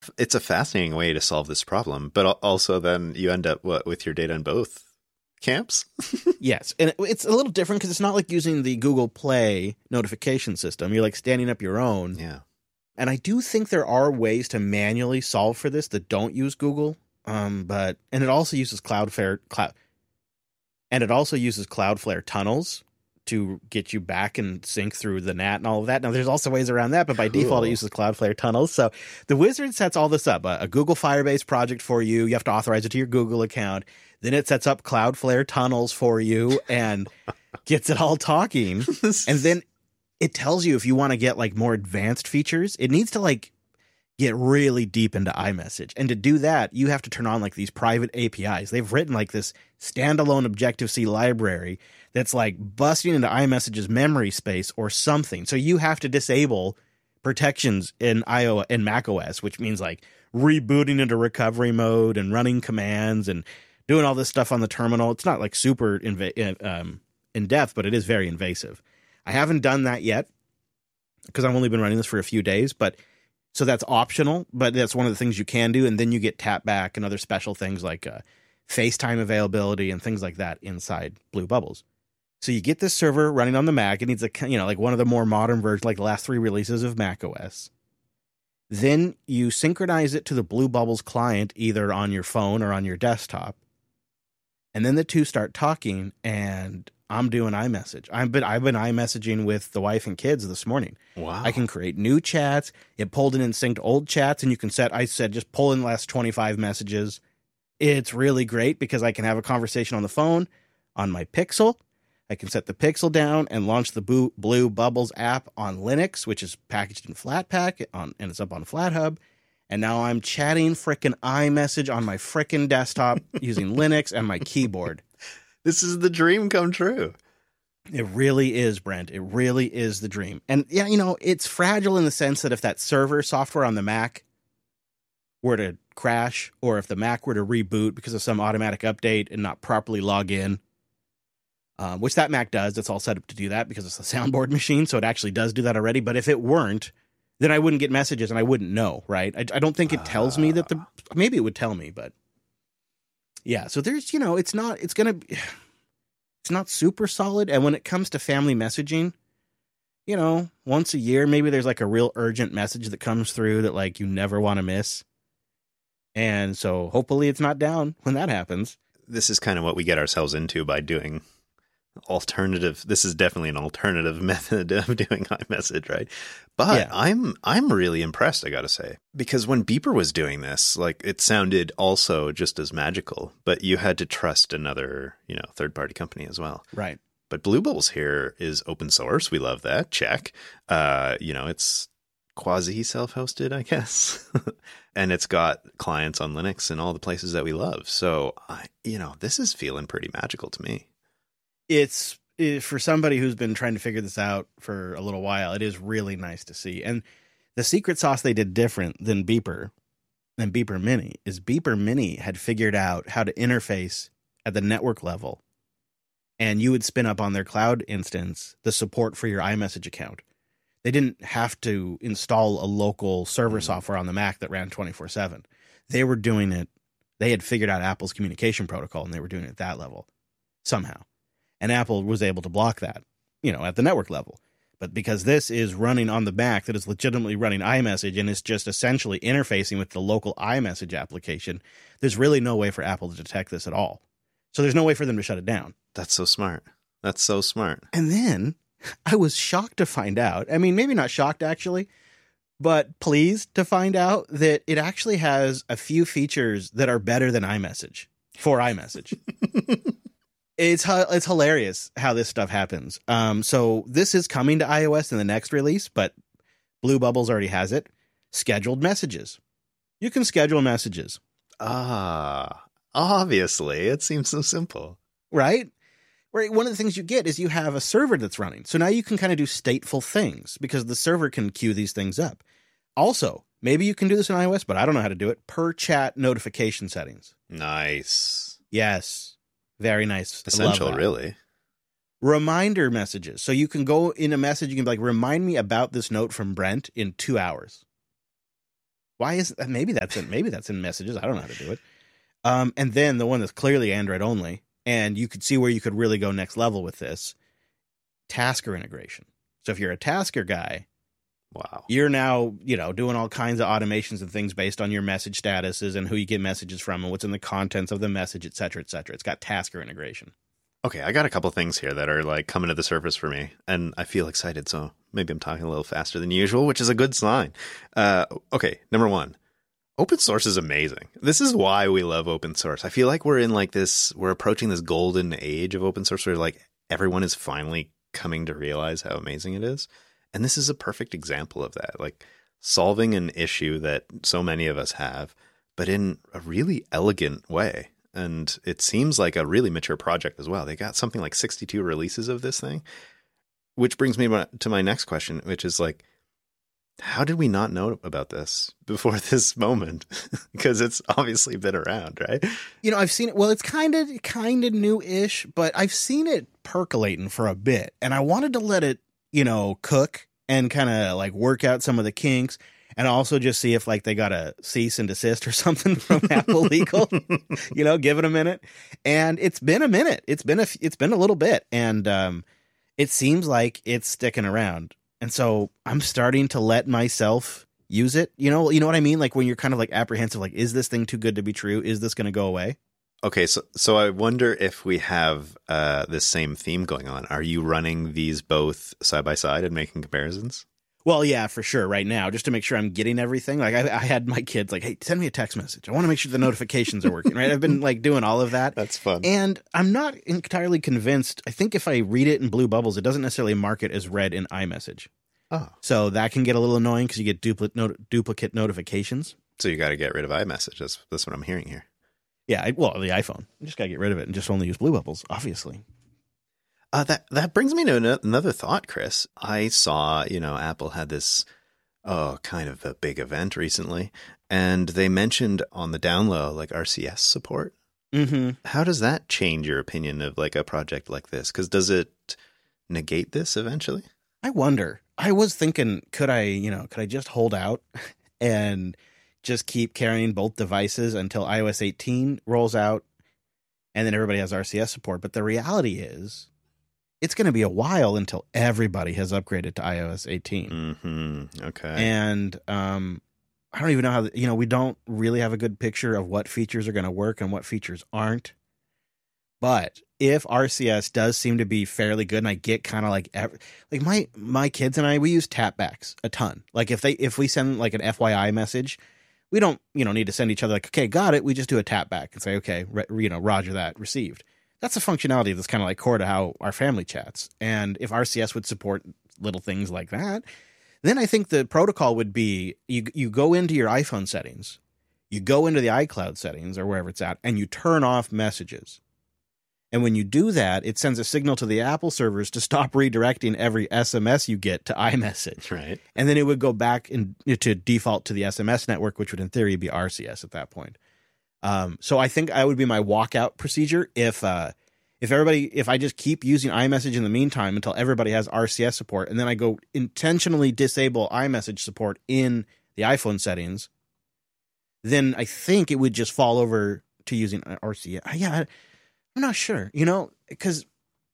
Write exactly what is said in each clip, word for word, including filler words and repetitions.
It's a fascinating way to solve this problem, but al- also then you end up what with your data in both camps? Yes, and it, it's a little different because it's not like using the Google Play notification system. You're like standing up your own. Yeah. And I do think there are ways to manually solve for this that don't use Google. Um, but and it also uses Cloudflare cloud, and it also uses Cloudflare tunnels to get you back and sync through the N A T and all of that. Now, there's also ways around that, but by Cool. default, it uses Cloudflare tunnels. So the wizard sets all this up, a, a Google Firebase project for you. You have to authorize it to your Google account. Then it sets up Cloudflare tunnels for you and gets it all talking. And then it tells you if you want to get like more advanced features. It needs to like get really deep into iMessage. And to do that, you have to turn on like these private A P Is. They've written like this standalone Objective-C library that's like busting into iMessage's memory space or something. So you have to disable protections in iOS and macOS, which means like rebooting into recovery mode and running commands and doing all this stuff on the terminal. It's not like super inv- um, in depth, but it is very invasive. I haven't done that yet because I've only been running this for a few days, but so that's optional, but that's one of the things you can do. And then you get tap back and other special things like uh, FaceTime availability and things like that inside Blue Bubbles. So you get this server running on the Mac. It needs a, you know, like one of the more modern versions, like the last three releases of macOS. Then you synchronize it to the Blue Bubbles client, either on your phone or on your desktop. And then the two start talking, and I'm doing iMessage. I've been I've been iMessaging with the wife and kids this morning. Wow. I can create new chats. It pulled in and synced old chats, and you can set, I said, just pull in the last twenty-five messages. It's really great because I can have a conversation on the phone, on my Pixel. I can set the Pixel down and launch the Blue, Blue Bubbles app on Linux, which is packaged in Flatpak, on, and it's up on FlatHub. And now I'm chatting frickin' iMessage on my frickin' desktop using Linux and my keyboard. This is the dream come true. It really is, Brent. It really is the dream. And yeah, you know, it's fragile in the sense that if that server software on the Mac were to crash, or if the Mac were to reboot because of some automatic update and not properly log in, um, which that Mac does, it's all set up to do that because it's a soundboard machine, so it actually does do that already. But if it weren't, then I wouldn't get messages and I wouldn't know, right? I, I don't think it tells me that the, maybe it would tell me, but yeah. So there's, you know, it's not, it's going to, it's not super solid. And when it comes to family messaging, you know, once a year, maybe there's like a real urgent message that comes through that like you never want to miss. And so hopefully it's not down when that happens. This is kind of what we get ourselves into by doing alternative. This is definitely an alternative method of doing iMessage, right? But Yeah. I'm I'm really impressed, I gotta say, because when Beeper was doing this, like it sounded also just as magical, but you had to trust another, you know, third party company as well. Right. But Blue Bubbles here is open source. We love that. Check. Uh, you know, it's quasi self-hosted, I guess. And it's got clients on Linux and all the places that we love. So, I, you know, this is feeling pretty magical to me. It's it, for somebody who's been trying to figure this out for a little while, it is really nice to see. And the secret sauce they did different than Beeper, than Beeper Mini, is Beeper Mini had figured out how to interface at the network level. And you would spin up on their cloud instance the support for your iMessage account. They didn't have to install a local server Mm. software on the Mac that ran twenty-four seven. They were doing it. They had figured out Apple's communication protocol, and they were doing it at that level somehow. And Apple was able to block that, you know, at the network level. But because this is running on the Mac that is legitimately running iMessage and it's just essentially interfacing with the local iMessage application, there's really no way for Apple to detect this at all. So there's no way for them to shut it down. That's so smart. That's so smart. And then I was shocked to find out, I mean, maybe not shocked actually, but pleased to find out that it actually has a few features that are better than iMessage for iMessage. It's it's hilarious how this stuff happens. Um, so this is coming to iOS in the next release, but Blue Bubbles already has it. Scheduled messages. You can schedule messages. Ah, obviously. It seems so simple. Right? Right. One of the things you get is you have a server that's running. So now you can kind of do stateful things because the server can queue these things up. Also, maybe you can do this in iOS, but I don't know how to do it. Per chat notification settings. Nice. Yes. Very nice. Essential, really. Reminder messages. So you can go in a message, you can be like, remind me about this note from Brent in two hours. Why is that? Maybe that's in, maybe that's in messages. I don't know how to do it. Um, and then the one that's clearly Android only, and you could see where you could really go next level with this, Tasker integration. So if you're a Tasker guy, wow, you're now, you know, doing all kinds of automations and things based on your message statuses and who you get messages from and what's in the contents of the message, et cetera, et cetera. It's got Tasker integration. Okay, I got a couple things here that are like coming to the surface for me, and I feel excited, so maybe I'm talking a little faster than usual, which is a good sign. Uh, okay, number one, open source is amazing. This is why we love open source. I feel like we're in like this, we're approaching this golden age of open source where like everyone is finally coming to realize how amazing it is. And this is a perfect example of that, like solving an issue that so many of us have, but in a really elegant way. And it seems like a really mature project as well. They got something like sixty-two releases of this thing, which brings me to my next question, which is like, how did we not know about this before this moment? Because it's obviously been around, right? You know, I've seen it. Well, it's kind of kind of new-ish, but I've seen it percolating for a bit. And I wanted to let it, you know, cook and kind of like work out some of the kinks. And also just see if like they got a cease and desist or something from Apple Legal, you know, give it a minute. And it's been a minute. It's been a, it's been a little bit. And um, it seems like it's sticking around. And so I'm starting to let myself use it. You know, you know what I mean? Like when you're kind of like apprehensive, like, is this thing too good to be true? Is this going to go away? Okay. So, so I wonder if we have uh, this same theme going on. Are you running these both side by side and making comparisons? Well, yeah, for sure. Right now, just to make sure I'm getting everything. Like I, I had my kids like, hey, send me a text message. I want to make sure the notifications are working. Right. I've been like doing all of that. That's fun. And I'm not entirely convinced. I think if I read it in blue bubbles, it doesn't necessarily mark it as read in iMessage. Oh, so that can get a little annoying because you get duplicate not- duplicate notifications. So you got to get rid of iMessage. That's, that's what I'm hearing here. Yeah. I, well, the iPhone. You just got to get rid of it and just only use blue bubbles, obviously. Uh, that that brings me to an- another thought, Chris. I saw, you know, Apple had this. Oh, kind of a big event recently. And they mentioned on the down low, like R C S support. Mm-hmm. How does that change your opinion of like a project like this? Because does it negate this eventually? I wonder. I was thinking, could I, you know, could I just hold out and just keep carrying both devices until i O S eighteen rolls out and then everybody has R C S support? But the reality is, it's going to be a while until everybody has upgraded to i O S eighteen. Mm-hmm. Okay. And um, I don't even know how, you know, we don't really have a good picture of what features are going to work and what features aren't. But if R C S does seem to be fairly good, and I get kind of like, every, like my, my kids and I, we use tapbacks a ton. Like if they, if we send like an F Y I message, we don't, you know, need to send each other like, okay, got it. We just do a tapback and say, okay, re- you know, roger that, received. That's a functionality that's kind of like core to how our family chats. And if R C S would support little things like that, then I think the protocol would be you you go into your iPhone settings, you go into the iCloud settings or wherever it's at, and you turn off messages. And when you do that, it sends a signal to the Apple servers to stop redirecting every S M S you get to iMessage. Right. And then it would go back in, to default to the S M S network, which would in theory be R C S at that point. Um, so I think I would be my walkout procedure if uh, if everybody if I just keep using iMessage in the meantime until everybody has R C S support, and then I go intentionally disable iMessage support in the iPhone settings, then I think it would just fall over to using R C S. Yeah, I'm not sure, you know, because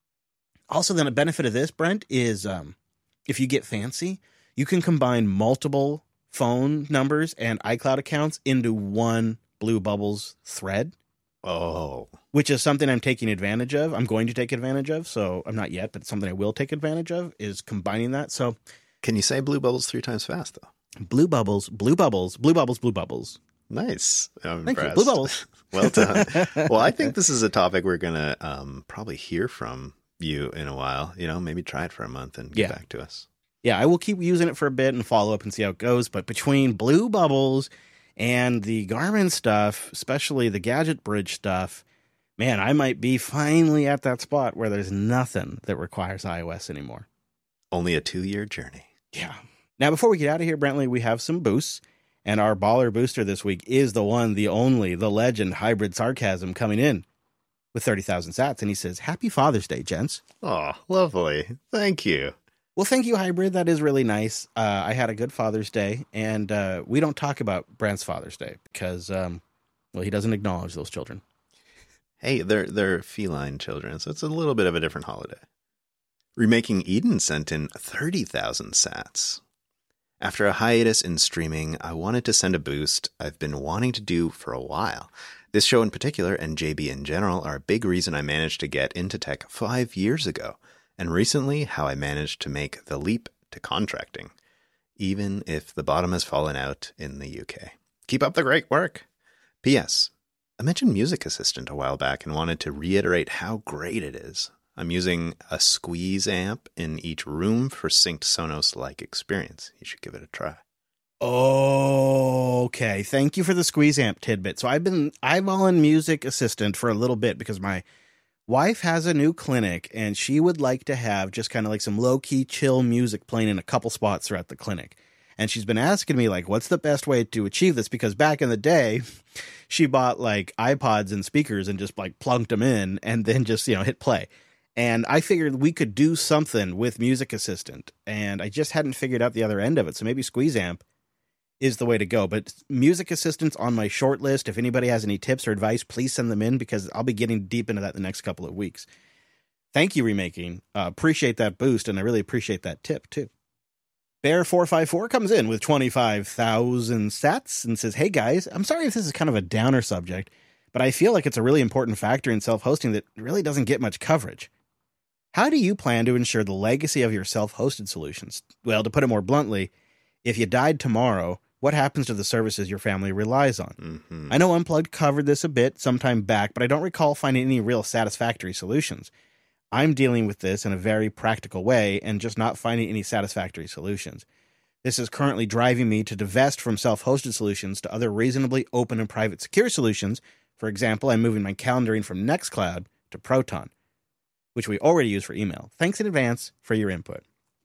also then a benefit of this, Brent, is um, if you get fancy, you can combine multiple phone numbers and iCloud accounts into one Blue Bubbles thread. Oh. Which is something I'm taking advantage of. I'm going to take advantage of. So I'm not yet, but it's something I will take advantage of is combining that. So can you say Blue Bubbles three times fast though? Blue Bubbles, Blue Bubbles, Blue Bubbles, Blue Bubbles. Nice. I'm Thank impressed. you. Blue Bubbles. Well done. Well, I think this is a topic we're going to um, probably hear from you in a while. You know, maybe try it for a month and get yeah. back to us. Yeah, I will keep using it for a bit and follow up and see how it goes. But between Blue Bubbles and the Garmin stuff, especially the Gadget Bridge stuff, man, I might be finally at that spot where there's nothing that requires iOS anymore. Only a two-year journey. Yeah. Now, before we get out of here, Brentley, we have some boosts. And our baller booster this week is the one, the only, the legend, Hybrid Sarcasm, coming in with thirty thousand sats. And he says, Happy Father's Day, gents. Oh, lovely. Thank you. Well, thank you, Hybrid. That is really nice. Uh, I had a good Father's Day, and uh, we don't talk about Brent's Father's Day because, um, well, he doesn't acknowledge those children. Hey, they're they're feline children, so it's a little bit of a different holiday. Remaking Eden sent in thirty thousand sats. After a hiatus in streaming, I wanted to send a boost I've been wanting to do for a while. This show in particular, and J B in general, are a big reason I managed to get into tech five years ago, and recently how I managed to make the leap to contracting, even if the bottom has fallen out in the U K. Keep up the great work. P S. I mentioned Music Assistant a while back and wanted to reiterate how great it is. I'm using a Squeeze amp in each room for synced Sonos-like experience. You should give it a try. Okay. Thank you for the Squeeze amp tidbit. So I've been eyeballing Music Assistant for a little bit because my wife has a new clinic and she would like to have just kind of like some low-key chill music playing in a couple spots throughout the clinic. And she's been asking me, like, what's the best way to achieve this? Because back in the day, she bought, like, iPods and speakers and just, like, plunked them in and then just, you know, hit play. And I figured we could do something with Music Assistant. And I just hadn't figured out the other end of it. So maybe Squeeze Amp is the way to go. But Music Assistant's on my short list. If anybody has any tips or advice, please send them in because I'll be getting deep into that the next couple of weeks. Thank you, Remaking. Uh, appreciate that boost, and I really appreciate that tip, too. Bear four five four comes in with twenty-five thousand sats and says, hey guys, I'm sorry if this is kind of a downer subject, but I feel like it's a really important factor in self-hosting that really doesn't get much coverage. How do you plan to ensure the legacy of your self-hosted solutions? Well, to put it more bluntly, if you died tomorrow, what happens to the services your family relies on? Mm-hmm. I know Unplugged covered this a bit sometime back, but I don't recall finding any real satisfactory solutions. I'm dealing with this in a very practical way and just not finding any satisfactory solutions. This is currently driving me to divest from self-hosted solutions to other reasonably open and private secure solutions. For example, I'm moving my calendaring from Nextcloud to Proton, which we already use for email. Thanks in advance for your input.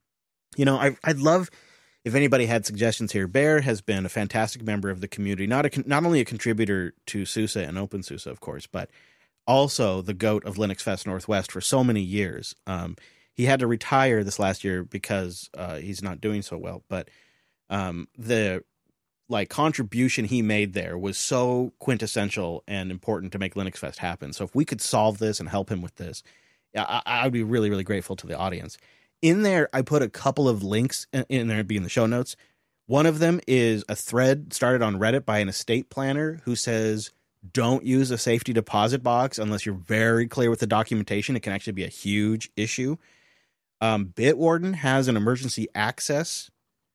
You know, I, I'd love if anybody had suggestions here. Bear has been a fantastic member of the community, not a, not only a contributor to SUSE and OpenSUSE, of course, but also the GOAT of Linux Fest Northwest for so many years. Um, he had to retire this last year because uh, he's not doing so well. But um, the like contribution he made there was so quintessential and important to make Linux Fest happen. So if we could solve this and help him with this, I, I would be really, really grateful to the audience. In there, I put a couple of links in, in there, be in the show notes. One of them is a thread started on Reddit by an estate planner who says, don't use a safety deposit box unless you're very clear with the documentation. It can actually be a huge issue. Um, Bitwarden has an emergency access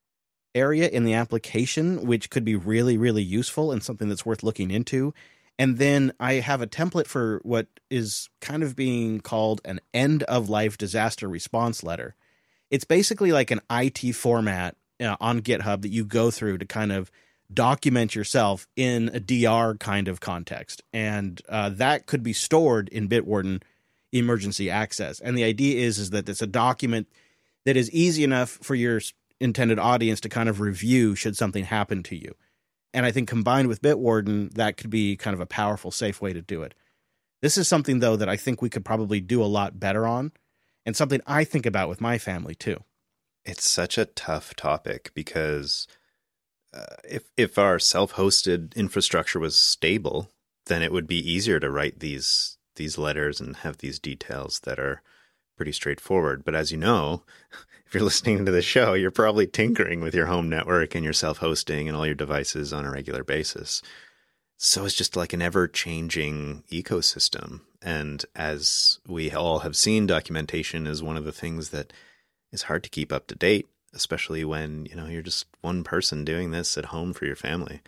area in the application, which could be really, really useful and something that's worth looking into. And then I have a template for what is kind of being called an end-of-life disaster response letter. It's basically like an I T format uh, on GitHub that you go through to kind of document yourself in a D R kind of context. And uh, that could be stored in Bitwarden emergency access. And the idea is, is that it's a document that is easy enough for your intended audience to kind of review should something happen to you. And I think combined with Bitwarden, that could be kind of a powerful, safe way to do it. This is something, though, that I think we could probably do a lot better on, and something I think about with my family, too. It's such a tough topic because uh, if if our self-hosted infrastructure was stable, then it would be easier to write these these letters and have these details that are pretty straightforward. But as you know, if you're listening to the show, you're probably tinkering with your home network and your self-hosting and all your devices on a regular basis. So it's just like an ever-changing ecosystem. And as we all have seen, documentation is one of the things that is hard to keep up to date, especially when, you know, you're just one person doing this at home for your family.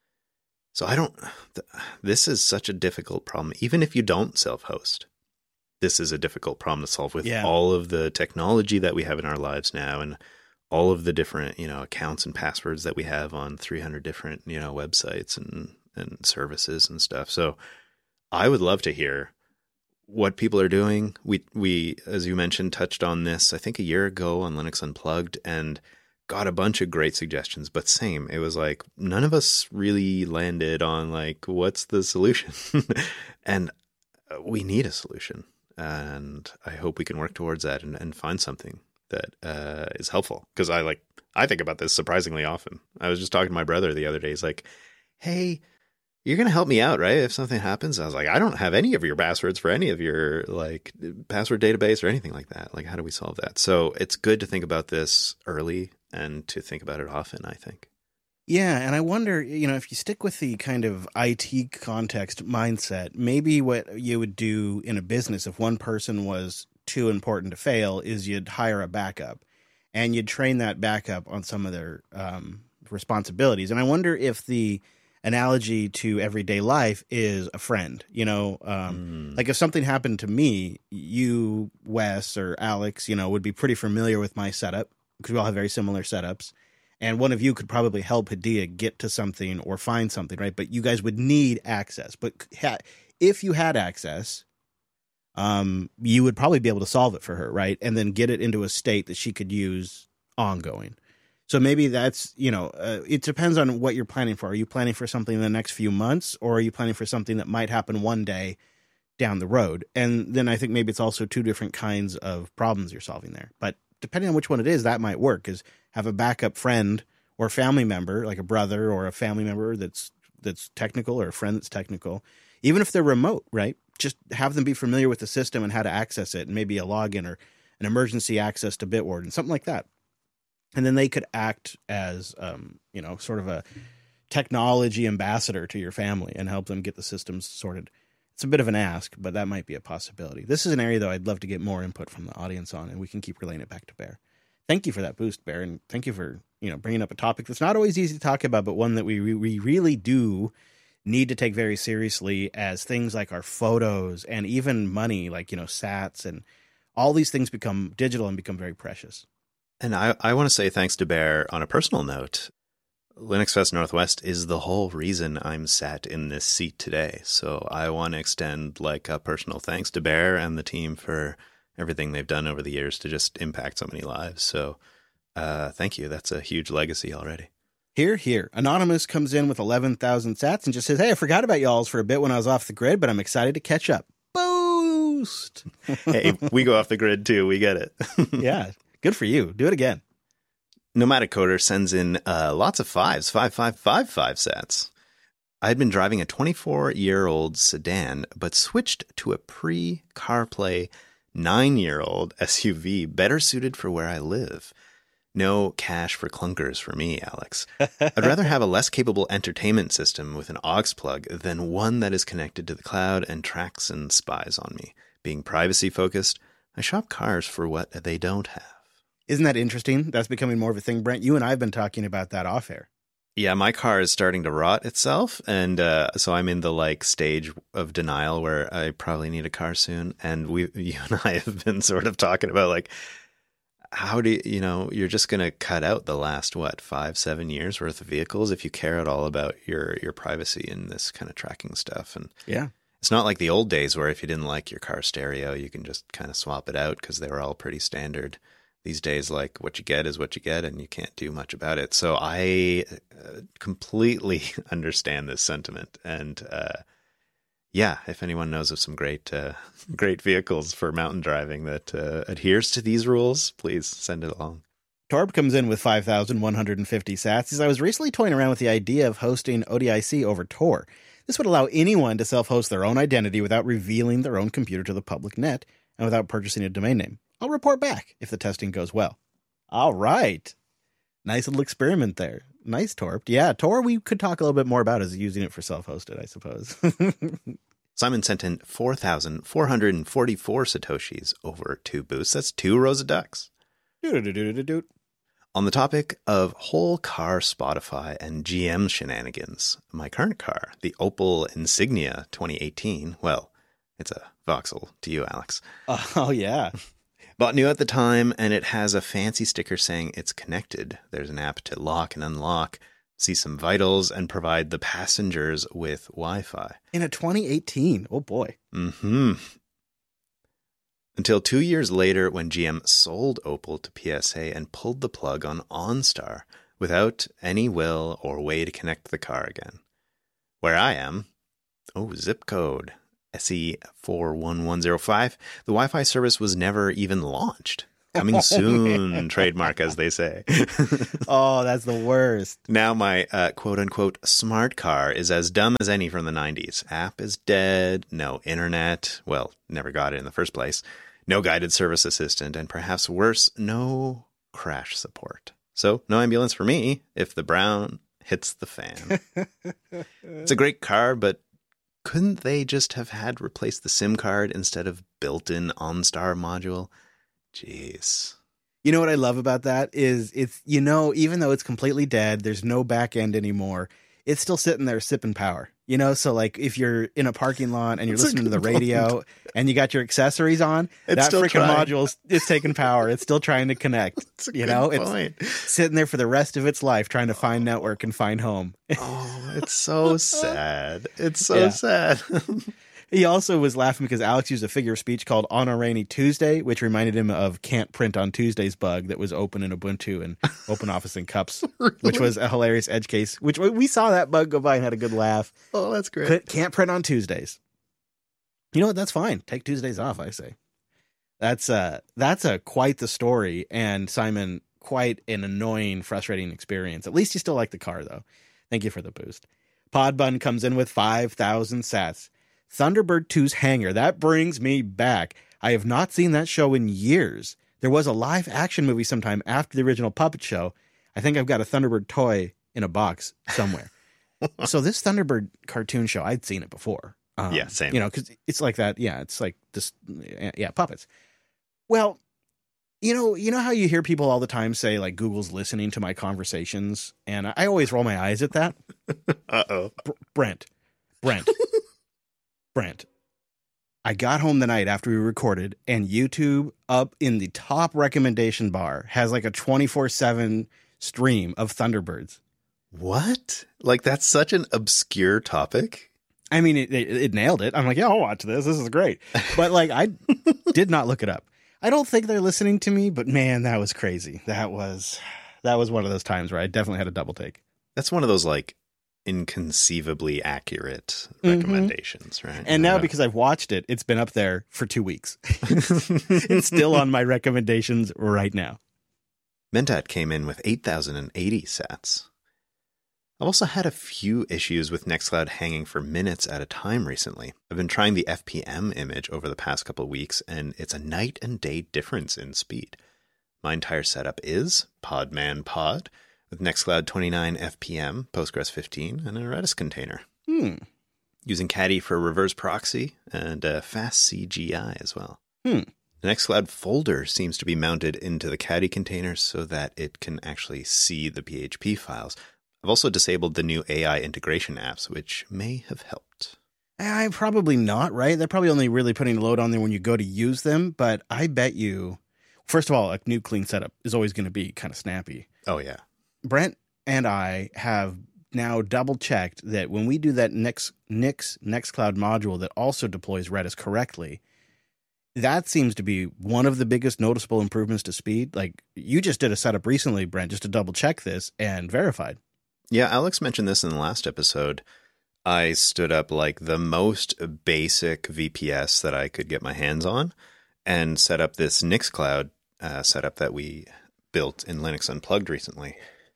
So I don't, this is such a difficult problem. Even if you don't self-host, this is a difficult problem to solve with yeah. all of the technology that we have in our lives now and all of the different, you know, accounts and passwords that we have on three hundred different, you know, websites and, and services and stuff. So I would love to hear what people are doing. We, we, as you mentioned, touched on this, I think a year ago on Linux Unplugged and got a bunch of great suggestions, but same, it was like, none of us really landed on like, what's the solution? And we need a solution. And I hope we can work towards that and, and find something that uh, is helpful. Because I like I think about this surprisingly often. I was just talking to my brother the other day. He's like, "Hey, you're gonna help me out, right? If something happens." I was like, "I don't have any of your passwords for any of your like password database or anything like that. Like, how do we solve that?" So it's good to think about this early and to think about it often, I think. Yeah, and I wonder, you know, if you stick with the kind of I T context mindset, maybe what you would do in a business if one person was too important to fail is you'd hire a backup, and you'd train that backup on some of their um, responsibilities. And I wonder if the analogy to everyday life is a friend. You know, um, mm. like if something happened to me, you, Wes, or Alex, you know, would be pretty familiar with my setup because we all have very similar setups. And one of you could probably help Hadia get to something or find something, right? But you guys would need access. But ha- if you had access, um, you would probably be able to solve it for her, right? And then get it into a state that she could use ongoing. So maybe that's, you know, uh, it depends on what you're planning for. Are you planning for something in the next few months, or are you planning for something that might happen one day down the road? And then I think maybe it's also two different kinds of problems you're solving there. But depending on which one it is, that might work, is have a backup friend or family member, like a brother or a family member that's that's technical, or a friend that's technical, even if they're remote, right? Just have them be familiar with the system and how to access it, and maybe a login or an emergency access to Bitwarden, something like that. And then they could act as, um, you know, sort of a technology ambassador to your family and help them get the systems sorted. It's a bit of an ask, but that might be a possibility. This is an area, though, I'd love to get more input from the audience on, and we can keep relaying it back to Bear. Thank you for that boost, Bear, and thank you for, you know, bringing up a topic that's not always easy to talk about, but one that we we really do need to take very seriously, as things like our photos and even money, like, you know, sats and all these things become digital and become very precious. And I, I want to say thanks to Bear on a personal note. Linux Fest Northwest is the whole reason I'm sat in this seat today. So I want to extend like a personal thanks to Bear and the team for everything they've done over the years to just impact so many lives. So uh, thank you. That's a huge legacy already. Here, here. Anonymous comes in with eleven thousand sats and just says, "Hey, I forgot about y'all's for a bit when I was off the grid, but I'm excited to catch up." Boost! Hey, we go off the grid too. We get it. Yeah. Good for you. Do it again. Nomadic Coder sends in uh, lots of fives, five, five, five, five sats. I had been driving a twenty-four-year-old sedan, but switched to a pre-CarPlay nine-year-old S U V better suited for where I live. No cash for clunkers for me, Alex. I'd rather have a less capable entertainment system with an aux plug than one that is connected to the cloud and tracks and spies on me. Being privacy-focused, I shop cars for what they don't have. Isn't that interesting? That's becoming more of a thing, Brent. You and I have been talking about that off air. Yeah, my car is starting to rot itself, and uh, so I'm in the like stage of denial where I probably need a car soon. And we, you and I, have been sort of talking about like, how do you, you know, you're just going to cut out the last what five, seven years worth of vehicles if you care at all about your your privacy and this kind of tracking stuff. And yeah, it's not like the old days where if you didn't like your car stereo, you can just kind of swap it out because they were all pretty standard. These days, like, what you get is what you get, and you can't do much about it. So I uh, completely understand this sentiment. And uh, yeah, if anyone knows of some great uh, great vehicles for mountain driving that uh, adheres to these rules, please send it along. Torb comes in with five thousand one hundred fifty sats. He says, "I was recently toying around with the idea of hosting O D I C over Tor. This would allow anyone to self-host their own identity without revealing their own computer to the public net and without purchasing a domain name. I'll report back if the testing goes well." All right. Nice little experiment there. Nice, Torp. Yeah, Tor we could talk a little bit more about as using it for self-hosted, I suppose. Simon sent in four thousand four hundred forty-four Satoshis over two boosts. That's two rows of ducks. Do-do-do-do-do-do. On the topic of whole car Spotify and G M shenanigans, my current car, the Opel Insignia twenty eighteen, well, it's a Vauxhall to you, Alex. Oh, yeah. Bought new at the time, and it has a fancy sticker saying it's connected. There's an app to lock and unlock, see some vitals, and provide the passengers with Wi-Fi. In a twenty eighteen. Oh, boy. Mm-hmm. Until two years later when G M sold Opel to P S A and pulled the plug on OnStar without any will or way to connect the car again. Where I am, oh, zip code. S E four one one zero five, the Wi-Fi service was never even launched. Coming soon, trademark, as they say. Oh, that's the worst. Now my uh, quote-unquote smart car is as dumb as any from the nineties. App is dead, no internet, well, never got it in the first place, no guided service assistant, and perhaps worse, no crash support. So no ambulance for me if the brown hits the fan. It's a great car, but couldn't they just have had replaced the SIM card instead of built-in OnStar module? Jeez. You know what I love about that is it's, you know, even though it's completely dead, there's no back end anymore, it's still sitting there sipping power. You know, so like if you're in a parking lot and you're That's listening to the point. radio and you got your accessories on, It's that still freaking trying. module is it's taking power. It's still trying to connect. That's a You good know, point. it's sitting there for the rest of its life trying to find network and find home. Oh, it's so sad. It's so Yeah. sad. He also was laughing because Alex used a figure of speech called On a Rainy Tuesday, which reminded him of Can't Print on Tuesdays bug that was open in Ubuntu and OpenOffice and Cups, which was a hilarious edge case, which we saw that bug go by and had a good laugh. Oh, that's great. Can't- Can't print on Tuesdays. You know what? That's fine. Take Tuesdays off, I say. That's uh that's a quite the story, and Simon, quite an annoying, frustrating experience. At least you still like the car, though. Thank you for the boost. Podbun comes in with five thousand sats. Thunderbird two's hangar. That brings me back. I have not seen that show in years. There was a live action movie sometime after the original Puppet Show. I think I've got a Thunderbird toy in a box somewhere. So this Thunderbird cartoon show, I'd seen it before. Um, Yeah, same. You know, because it's like that. Yeah, it's like this. Yeah, puppets. Well, you know, you know how you hear people all the time say like Google's listening to my conversations, and I always roll my eyes at that. Uh-oh. Br- Brent, Brent, Brent. I got home the night after we recorded, and YouTube up in the top recommendation bar has like a twenty-four seven stream of Thunderbirds. What? Like, that's such an obscure topic? I mean, it, it, it nailed it. I'm like, yeah, I'll watch this. This is great. But like, I did not look it up. I don't think they're listening to me, but man, that was crazy. That was, that was one of those times where I definitely had a double take. That's one of those, like, inconceivably accurate Mhm. recommendations, right? And now Yeah. because I've watched it, it's been up there for two weeks. It's still on my recommendations right now. Mentat came in with eight thousand eighty sats. I've also had a few issues with Nextcloud hanging for minutes at a time recently. I've been trying the F P M image over the past couple of weeks, and it's a night and day difference in speed. My entire setup is Podman Pod, with Nextcloud twenty-nine F P M, Postgres fifteen, and a Redis container. Hmm. Using Caddy for reverse proxy and uh, fast C G I as well. Hmm. The Nextcloud folder seems to be mounted into the Caddy container so that it can actually see the P H P files. I've also disabled the new A I integration apps, which may have helped. I probably not, right? They're probably only really putting a load on there when you go to use them, but I bet you, first of all, a new clean setup is always going to be kind of snappy. Oh, yeah. Brent and I have now double checked that when we do that Nix, Nix Nextcloud module that also deploys Redis correctly, that seems to be one of the biggest noticeable improvements to speed. Like, you just did a setup recently, Brent, just to double check this and verified. Yeah, Alex mentioned this in the last episode. I stood up like the most basic V P S that I could get my hands on and set up this Nixcloud uh, setup that we built in Linux Unplugged recently.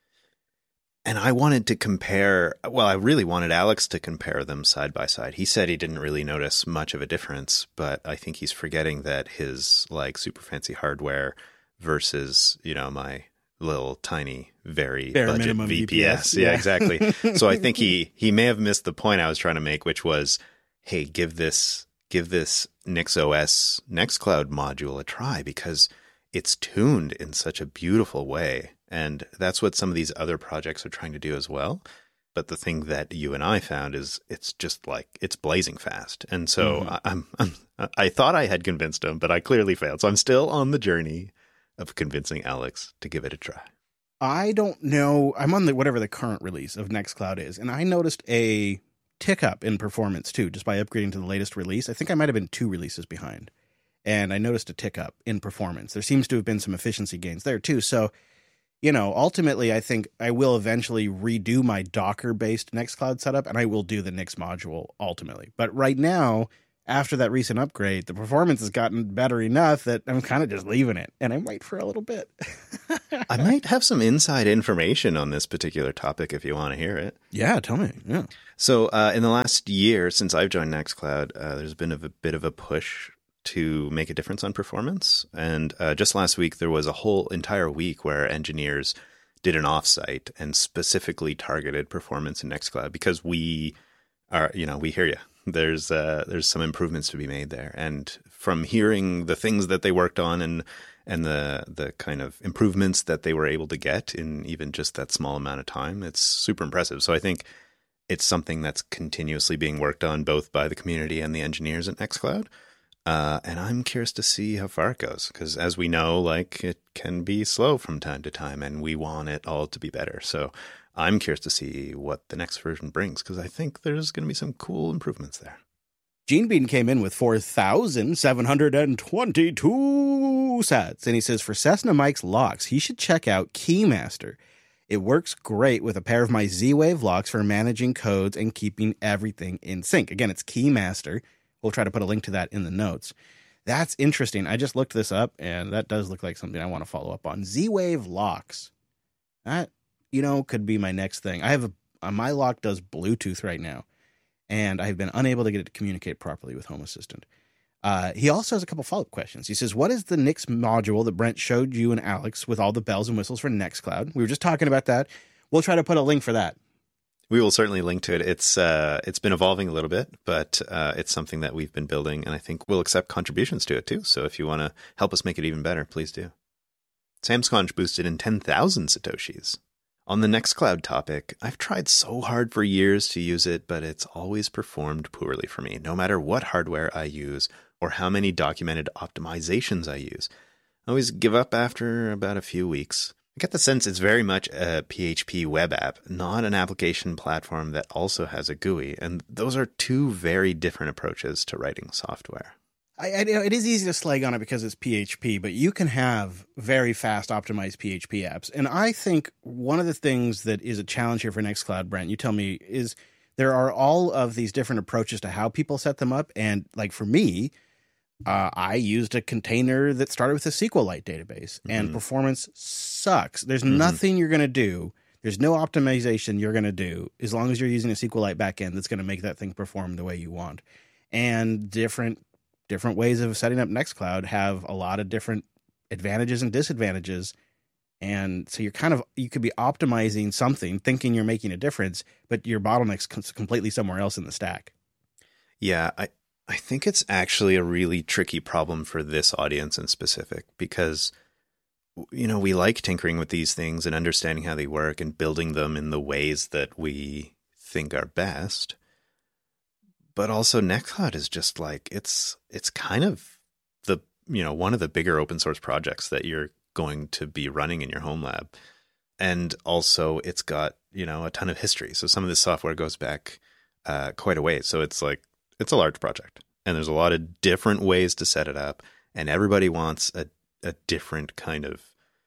And I wanted to compare, well, I really wanted Alex to compare them side by side. He said he didn't really notice much of a difference, but I think he's forgetting that his like super fancy hardware versus, you know, my little tiny, very Bare budget minimum V V P P S. S. Yeah, Yeah. exactly. So I think he he may have missed the point I was trying to make, which was, hey, give this give this NixOS Nextcloud module a try because it's tuned in such a beautiful way. And that's what some of these other projects are trying to do as well. But the thing that you and I found is it's just like it's blazing fast. And so Mhm. I, I'm, I'm I thought I had convinced him, but I clearly failed. So I'm still on the journey of convincing Alex to give it a try. I don't know. I'm on the whatever the current release of Nextcloud is, and I noticed a tick up in performance too, just by upgrading to the latest release. I think I might have been two releases behind, and I noticed a tick up in performance. There seems to have been some efficiency gains there too. So, you know, ultimately, I think I will eventually redo my Docker-based Nextcloud setup, and I will do the Nix module ultimately. But right now, after that recent upgrade, the performance has gotten better enough that I'm kind of just leaving it, and I might for a little bit. I might have some inside information on this particular topic if you want to hear it. Yeah, tell me. Yeah. So uh, in the last year, since I've joined Nextcloud, uh, there's been a, a bit of a push to make a difference on performance. And uh, just last week, there was a whole entire week where engineers did an offsite and specifically targeted performance in Nextcloud because we are, you know, we hear you. There's uh, there's some improvements to be made there. And from hearing the things that they worked on and and the the kind of improvements that they were able to get in even just that small amount of time, it's super impressive. So I think it's something that's continuously being worked on both by the community and the engineers at Nextcloud. Uh, and I'm curious to see how far it goes because as we know, like it can be slow from time to time and we want it all to be better. So I'm curious to see what the next version brings because I think there's going to be some cool improvements there. Gene Bean came in with four thousand seven hundred twenty-two sats, and he says for Cessna Mike's locks, he should check out Keymaster. It works great with a pair of my Z-Wave locks for managing codes and keeping everything in sync. Again, it's Keymaster. We'll try to put a link to that in the notes. That's interesting. I just looked this up, and that does look like something I want to follow up on. Z-Wave locks. That, you know, could be my next thing. I have a, my lock does Bluetooth right now, and I've been unable to get it to communicate properly with Home Assistant. Uh, he also has a couple follow-up questions. He says, what is the Nix module that Brent showed you and Alex with all the bells and whistles for Nextcloud? We were just talking about that. We'll try to put a link for that. We will certainly link to it. It's uh, it's been evolving a little bit, but uh, it's something that we've been building, and I think we'll accept contributions to it too. So if you want to help us make it even better, please do. Samsconch boosted in ten thousand Satoshis. On the Nextcloud topic, I've tried so hard for years to use it, but it's always performed poorly for me, no matter what hardware I use or how many documented optimizations I use. I always give up after about a few weeks. I get the sense it's very much a P H P web app, not an application platform that also has a G U I, and those are two very different approaches to writing software. I, I, it is easy to slag on it because it's P H P, but you can have very fast optimized P H P apps. And I think one of the things that is a challenge here for Nextcloud, Brent, you tell me, is there are all of these different approaches to how people set them up. And like for me, uh, I used a container that started with a SQLite database, mm-hmm. and performance sucks. There's mm-hmm. nothing you're going to do. There's no optimization you're going to do as long as you're using a SQLite backend that's going to make that thing perform the way you want. And different different ways of setting up Nextcloud have a lot of different advantages and disadvantages. And so you're kind of, you could be optimizing something, thinking you're making a difference, but your bottleneck's completely somewhere else in the stack. Yeah, I, I think it's actually a really tricky problem for this audience in specific because, you know, we like tinkering with these things and understanding how they work and building them in the ways that we think are best. But also Nextcloud is just like, it's it's kind of the, you know, one of the bigger open source projects that you're going to be running in your home lab. And also it's got, you know, a ton of history. So some of this software goes back uh, quite a ways. So it's like, it's a large project and there's a lot of different ways to set it up. And everybody wants a, a different kind of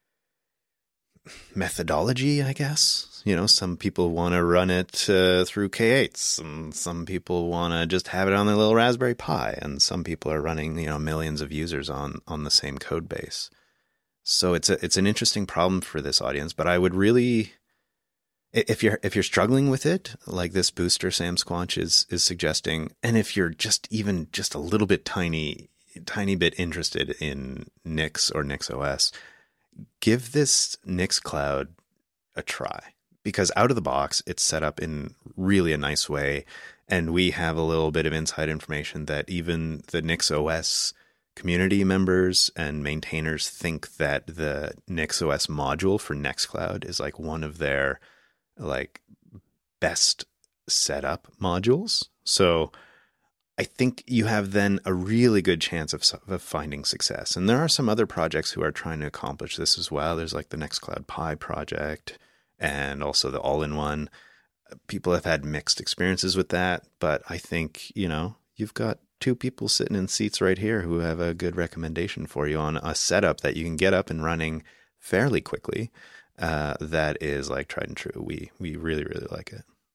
methodology, I guess. You know, some people want to run it uh, through K eights, and some people want to just have it on their little Raspberry Pi, and some people are running, you know, millions of users on on the same code base. So it's a it's an interesting problem for this audience, but I would really, if you're if you're struggling with it, like this booster Sam Squanch is is suggesting, and if you're just even just a little bit tiny tiny bit interested in Nix or NixOS, give this Nextcloud a try. Because out of the box, it's set up in really a nice way. And we have a little bit of inside information that even the NixOS community members and maintainers think that the NixOS module for Nextcloud is like one of their like best setup modules. So I think you have then a really good chance of, of finding success. And there are some other projects who are trying to accomplish this as well. There's like the Nextcloud Pi project, and also the all-in-one. People have had mixed experiences with that, but I think, you know, you've got two people sitting in seats right here who have a good recommendation for you on a setup that you can get up and running fairly quickly. Uh, that is like tried and true. We we really, really like it.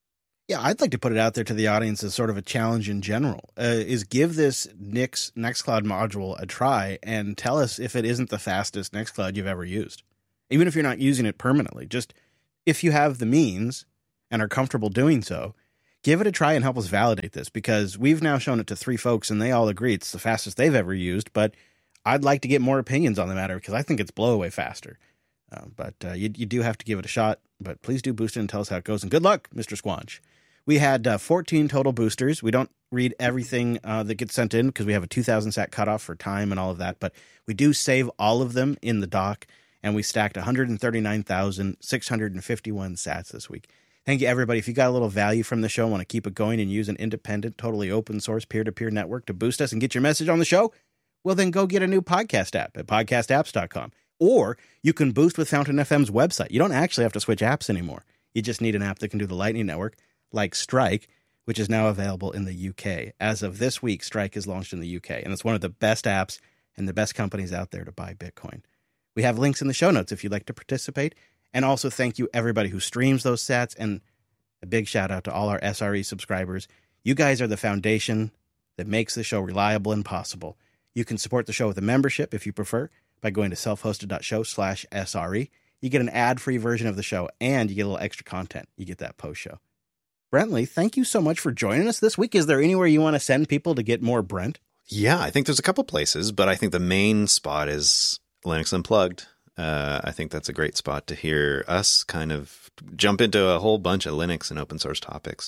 Yeah, I'd like to put it out there to the audience as sort of a challenge in general, uh, is give this Nix Nextcloud module a try and tell us if it isn't the fastest Nextcloud you've ever used. Even if you're not using it permanently, just if you have the means and are comfortable doing so, give it a try and help us validate this, because we've now shown it to three folks and they all agree it's the fastest they've ever used, but I'd like to get more opinions on the matter because I think it's blow away faster. Uh, but uh, you, you do have to give it a shot, but please do boost it and tell us how it goes. And good luck, Mister Squanch. We had uh, fourteen total boosters. We don't read everything uh, that gets sent in because we have a two thousand sat cutoff for time and all of that, but we do save all of them in the doc, and we stacked one hundred thirty-nine thousand six hundred fifty-one sats this week. Thank you, everybody. If you got a little value from the show, want to keep it going and use an independent, totally open source peer-to-peer network to boost us and get your message on the show, well, then go get a new podcast app at podcast apps dot com. Or you can boost with Fountain F M's website. You don't actually have to switch apps anymore. You just need an app that can do the Lightning Network, like Strike, which is now available in the U K. As of this week, Strike is launched in the U K, and it's one of the best apps and the best companies out there to buy Bitcoin. We have links in the show notes if you'd like to participate. And also thank you, everybody who streams those sats, and a big shout out to all our S R E subscribers. You guys are the foundation that makes the show reliable and possible. You can support the show with a membership if you prefer by going to self-hosted.show slash SRE. You get an ad-free version of the show, and you get a little extra content. You get that post-show. Brentley, thank you so much for joining us this week. Is there anywhere you want to send people to get more Brent? Yeah, I think there's a couple places, but I think the main spot is Linux Unplugged. Uh, I think that's a great spot to hear us kind of jump into a whole bunch of Linux and open source topics.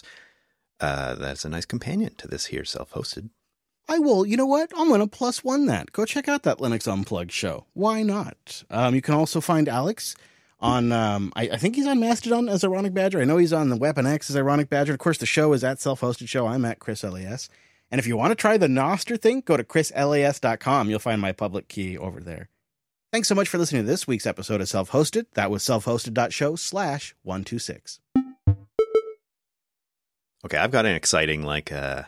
Uh, that's a nice companion to this here self-hosted. I will. You know what? I'm going to plus one that. Go check out that Linux Unplugged show. Why not? Um, you can also find Alex on, um, I, I think he's on Mastodon as Ironic Badger. I know he's on the Weapon X as Ironic Badger. Of course, the show is at Self-Hosted Show. I'm at Chris L A S. And if you want to try the Nostr thing, go to chris las dot com. You'll find my public key over there. Thanks so much for listening to this week's episode of Self-Hosted. That was self-hosted.show slash 126. Okay, I've got an exciting, like, uh,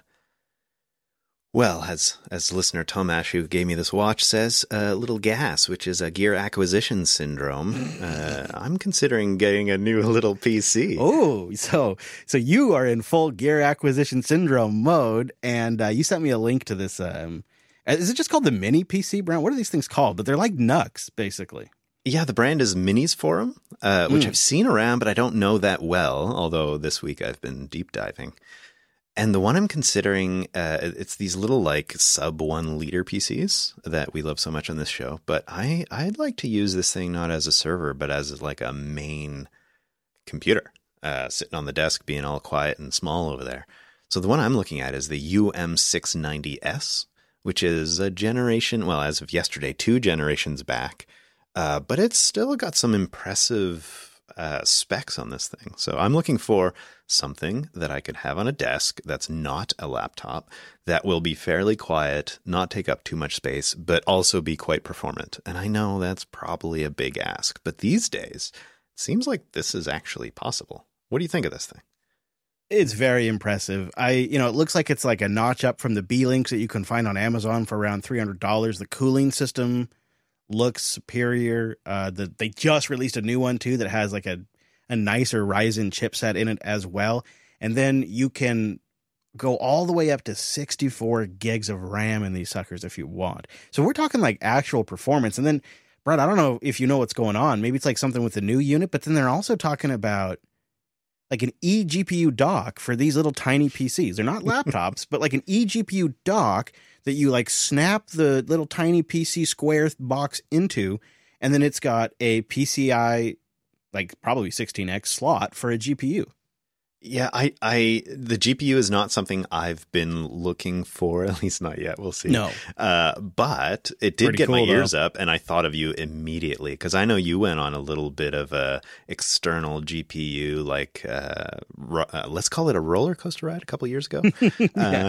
well, as as listener Tomash, who gave me this watch, says, a uh, little gas, which is a gear acquisition syndrome. Uh, I'm considering getting a new little P C. Oh, so so you are in full gear acquisition syndrome mode, and uh, you sent me a link to this. Um, is it just called the Mini P C, Brent? What are these things called? But they're like N U Cs, basically. Yeah, the brand is Minis Forum, uh, which mm. I've seen around, but I don't know that well, although this week I've been deep diving. And the one I'm considering, uh, it's these little like sub one liter P Cs that we love so much on this show. But I, I'd like to use this thing not as a server, but as like a main computer, uh, sitting on the desk, being all quiet and small over there. So the one I'm looking at is the U M six ninety S, which is a generation, well, as of yesterday, two generations back. Uh, but it's still got some impressive uh, specs on this thing. So I'm looking for something that I could have on a desk that's not a laptop, that will be fairly quiet, not take up too much space, but also be quite performant. And I know that's probably a big ask, but these days, it seems like this is actually possible. What do you think of this thing? It's very impressive. I, you know, it looks like it's like a notch up from the B-Links that you can find on Amazon for around three hundred dollars. The cooling system looks superior. Uh, the, they just released a new one too that has like a, a nicer Ryzen chipset in it as well. And then you can go all the way up to sixty-four gigs of RAM in these suckers if you want. So we're talking like actual performance. And then, Brett, I don't know if you know what's going on. Maybe it's like something with the new unit, but then they're also talking about like an eGPU dock for these little tiny P Cs. They're not laptops, but like an eGPU dock that you like snap the little tiny P C square box into, and then it's got a P C I, like probably sixteen X slot for a G P U. Yeah, I, I, the G P U is not something I've been looking for, at least not yet. We'll see. No. Uh, but it did Pretty get cool, my ears though. up, and I thought of you immediately, because I know you went on a little bit of a external G P U, like, uh, ro- uh, let's call it a roller coaster ride a couple years ago. uh,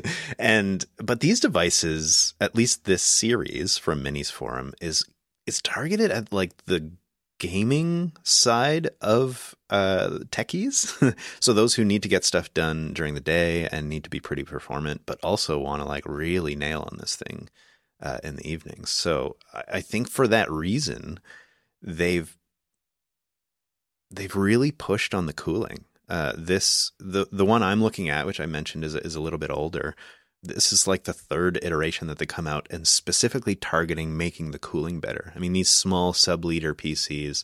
and, but these devices, at least this series from Minis Forum, is, is targeted at like the gaming side of uh techies. So those who need to get stuff done during the day and need to be pretty performant, but also want to like really nail on this thing uh in the evenings. So I, I think for that reason they've they've really pushed on the cooling. Uh, this the the one I'm looking at, which I mentioned, is is a little bit older. This is like the third iteration that they come out and specifically targeting making the cooling better. I mean, these small sub-liter P Cs,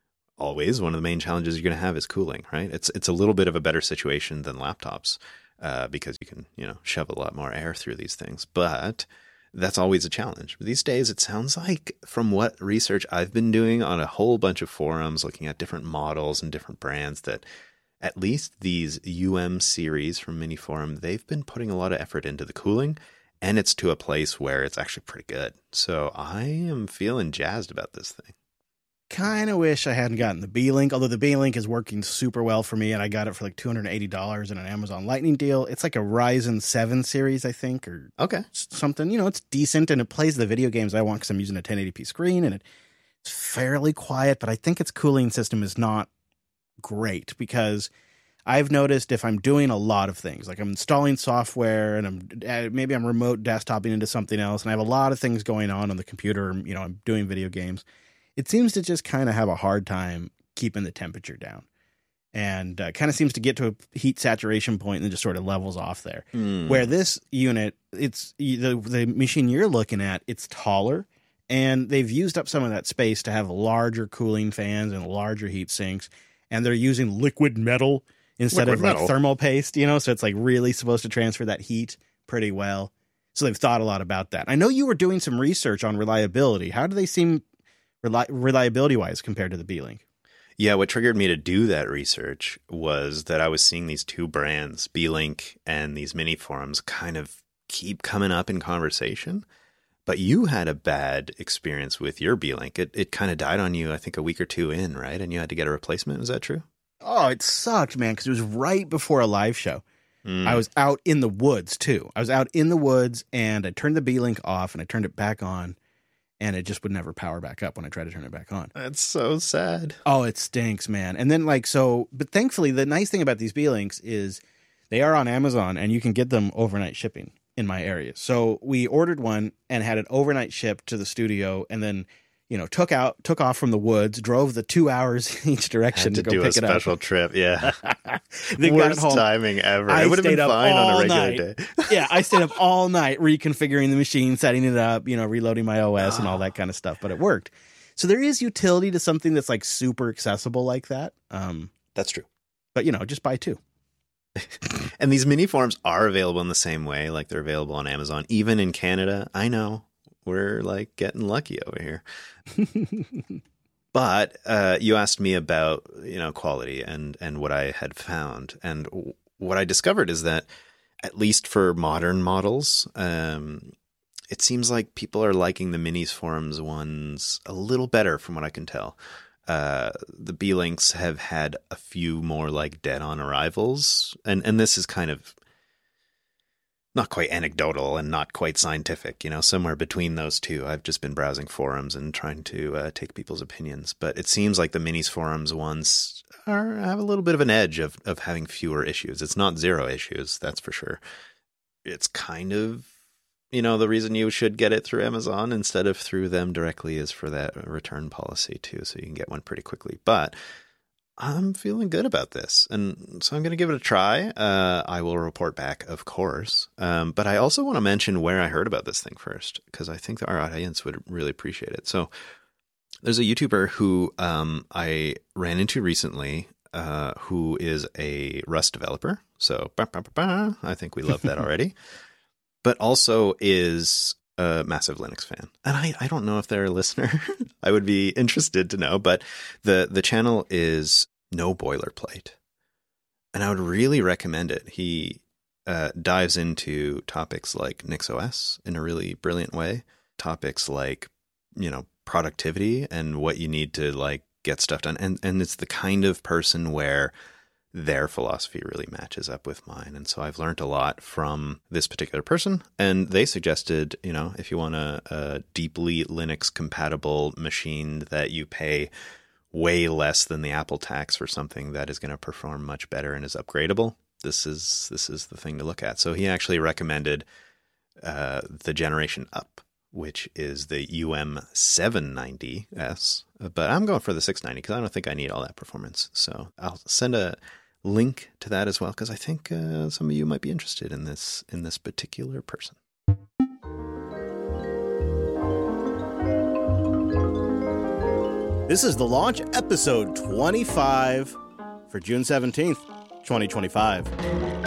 always one of the main challenges you're going to have is cooling, right? It's it's a little bit of a better situation than laptops uh, because you can, you know, shove a lot more air through these things. But that's always a challenge. These days, it sounds like, from what research I've been doing on a whole bunch of forums, looking at different models and different brands, that at least these U M series from Miniforum, they've been putting a lot of effort into the cooling, and it's to a place where it's actually pretty good. So I am feeling jazzed about this thing. Kind of wish I hadn't gotten the B-Link, although the B-Link is working super well for me, and I got it for like two hundred eighty dollars in an Amazon Lightning deal. It's like a Ryzen seven series, I think, or okay, something. You know, it's decent, and it plays the video games I want because I'm using a ten eighty p screen, and it's fairly quiet, but I think its cooling system is not great because I've noticed if I'm doing a lot of things, like I'm installing software and I'm maybe I'm remote desktoping into something else, and I have a lot of things going on on the computer, you know, I'm doing video games, it seems to just kind of have a hard time keeping the temperature down, and uh, kind of seems to get to a heat saturation point and then just sort of levels off there. Mm. Where this unit, it's the the machine you're looking at, it's taller, and they've used up some of that space to have larger cooling fans and larger heat sinks, and they're using liquid metal instead liquid of metal. Like thermal paste, you know, so it's like really supposed to transfer that heat pretty well. So they've thought a lot about that. I know you were doing some research on reliability. How do they seem Reli- reliability-wise compared to the B-Link? Yeah, what triggered me to do that research was that I was seeing these two brands, B-Link and these Miniforums, kind of keep coming up in conversation. But you had a bad experience with your B-Link. It it kind of died on you, I think, a week or two in, right? And you had to get a replacement. Is that true? Oh, it sucked, man, because it was right before a live show. Mm. I was out in the woods, too. I was out in the woods, and I turned the B-Link off, and I turned it back on. And it just would never power back up when I tried to turn it back on. That's so sad. Oh, it stinks, man. And then, like, so, but thankfully, the nice thing about these B-Links is they are on Amazon, and you can get them overnight shipping in my area. So we ordered one and had it overnight shipped to the studio, and then, you know, took out, took off from the woods, drove the two hours each direction Had to, to go do pick a it up. special trip, yeah. They Worst got home. timing ever. I it would have been fine on a regular night. day. Yeah, I stayed up all night reconfiguring the machine, setting it up, you know, reloading my O S and all that kind of stuff, but it worked. So there is utility to something that's like super accessible like that. Um, that's true. But, you know, just buy two. And these Miniforums are available in the same way, like they're available on Amazon, even in Canada. I know. We're like getting lucky over here. But uh, you asked me about, you know, quality and, and what I had found. And w- what I discovered is that, at least for modern models, um, it seems like people are liking the Miniforums ones a little better from what I can tell. Uh, the B-Links have had a few more like dead-on arrivals. And, and this is kind of not quite anecdotal and not quite scientific, you know, somewhere between those two. I've just been browsing forums and trying to uh, take people's opinions. But it seems like the Minis forums ones are have a little bit of an edge of, of having fewer issues. It's not zero issues, that's for sure. It's kind of, you know, the reason you should get it through Amazon instead of through them directly is for that return policy too, so you can get one pretty quickly. But I'm feeling good about this, and so I'm going to give it a try. Uh, I will report back, of course. Um, but I also want to mention where I heard about this thing first, because I think our audience would really appreciate it. So there's a YouTuber who um, I ran into recently uh, who is a Rust developer. So bah, bah, bah, bah, I think we love that already. But also is a massive Linux fan. And I, I don't know if they're a listener. I would be interested to know. But the, the channel is No Boilerplate. And I would really recommend it. He uh, dives into topics like NixOS in a really brilliant way. Topics like, you know, productivity and what you need to like get stuff done. And, and it's the kind of person where their philosophy really matches up with mine. And so I've learned a lot from this particular person. And they suggested, you know, if you want a, a deeply Linux compatible machine that you pay way less than the Apple tax for something that is going to perform much better and is upgradable, this is this is the thing to look at. So he actually recommended uh, the generation up, which is the U M seven ninety S. But I'm going for the six ninety because I don't think I need all that performance. So I'll send a link to that as well, because I think uh, some of you might be interested in this in this particular person. This is The Launch, episode twenty-five for June seventeenth, twenty twenty-five.